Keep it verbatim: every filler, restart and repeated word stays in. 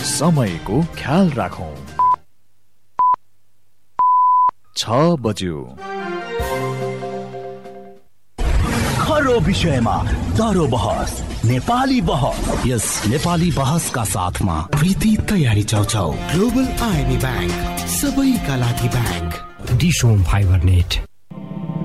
समयको ख्याल राखौं। छ बज्यो। खरो विषयमा दरो बहस, नेपाली बहस। यस नेपाली बहसका साथमा प्रीति तयारी चौचौ, ग्लोबल आइएमई ब्याङ्क, सबैका लागि ब्याङ्क, डिशोम फाइबर नेट।